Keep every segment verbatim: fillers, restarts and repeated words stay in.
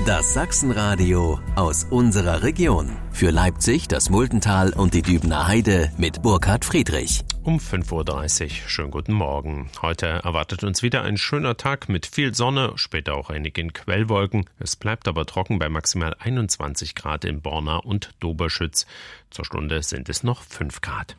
Das Sachsenradio aus unserer Region. Für Leipzig, das Muldental und die Dübener Heide mit Burkhard Friedrich. Um fünf Uhr dreißig. Schönen guten Morgen. Heute erwartet uns wieder ein schöner Tag mit viel Sonne, später auch einige Quellwolken. Es bleibt aber trocken bei maximal einundzwanzig Grad in Borna und Doberschütz. Zur Stunde sind es noch fünf Grad.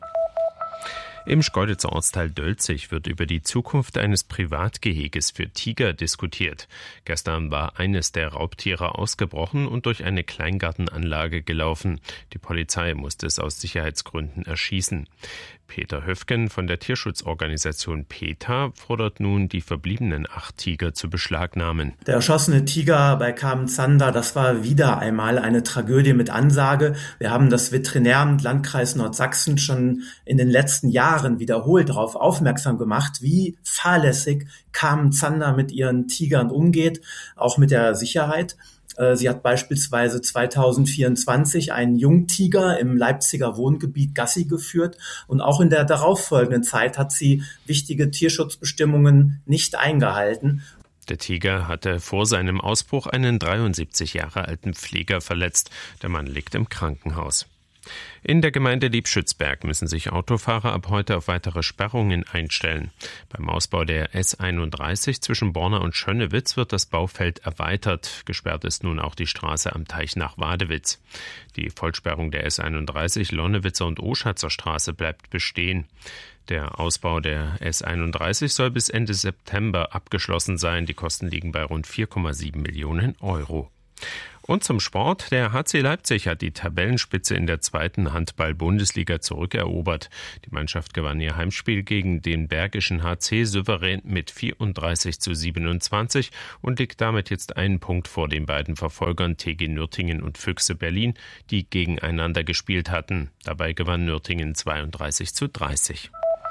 Im Schkeuditzer Ortsteil Dölzig wird über die Zukunft eines Privatgeheges für Tiger diskutiert. Gestern war eines der Raubtiere ausgebrochen und durch eine Kleingartenanlage gelaufen. Die Polizei musste es aus Sicherheitsgründen erschießen. Peter Höfgen von der Tierschutzorganisation PETA fordert nun, die verbliebenen acht Tiger zu beschlagnahmen. Der erschossene Tiger bei Kamen-Zander, das war wieder einmal eine Tragödie mit Ansage. Wir haben das Veterinäramt Landkreis Nordsachsen schon in den letzten Jahren wiederholt darauf aufmerksam gemacht, wie fahrlässig Kamen-Zander mit ihren Tigern umgeht, auch mit der Sicherheit. Sie hat beispielsweise zweitausendvierundzwanzig einen Jungtiger im Leipziger Wohngebiet Gassi geführt und auch in der darauffolgenden Zeit hat sie wichtige Tierschutzbestimmungen nicht eingehalten. Der Tiger hatte vor seinem Ausbruch einen dreiundsiebzig Jahre alten Pfleger verletzt. Der Mann liegt im Krankenhaus. In der Gemeinde Liebschützberg müssen sich Autofahrer ab heute auf weitere Sperrungen einstellen. Beim Ausbau der S einunddreißig zwischen Borna und Schönnewitz wird das Baufeld erweitert. Gesperrt ist nun auch die Straße am Teich nach Wadewitz. Die Vollsperrung der S einunddreißig Lonnewitzer und Oschatzer Straße bleibt bestehen. Der Ausbau der S einunddreißig soll bis Ende September abgeschlossen sein. Die Kosten liegen bei rund vier Komma sieben Millionen Euro. Und zum Sport. Der H C Leipzig hat die Tabellenspitze in der zweiten Handball-Bundesliga zurückerobert. Die Mannschaft gewann ihr Heimspiel gegen den Bergischen H C souverän mit vierunddreißig zu siebenundzwanzig und liegt damit jetzt einen Punkt vor den beiden Verfolgern T G Nürtingen und Füchse Berlin, die gegeneinander gespielt hatten. Dabei gewann Nürtingen zweiunddreißig zu dreißig.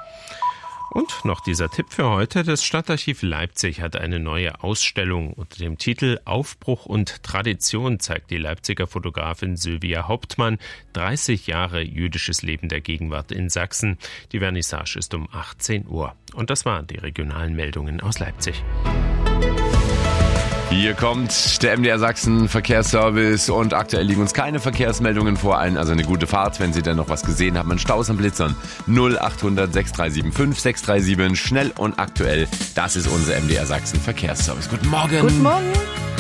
Und noch dieser Tipp für heute. Das Stadtarchiv Leipzig hat eine neue Ausstellung unter dem Titel Aufbruch und Tradition, zeigt die Leipziger Fotografin Sylvia Hauptmann dreißig Jahre jüdisches Leben der Gegenwart in Sachsen. Die Vernissage ist um achtzehn Uhr. Und das waren die regionalen Meldungen aus Leipzig. Hier kommt der M D R Sachsen Verkehrsservice und aktuell liegen uns keine Verkehrsmeldungen vor. Allen also eine gute Fahrt, wenn Sie dann noch was gesehen haben. Ein Staus am Blitzern null achthundert sechs drei sieben fünf sechs drei sieben. Schnell und aktuell, das ist unser M D R Sachsen Verkehrsservice. Guten Morgen. Guten Morgen.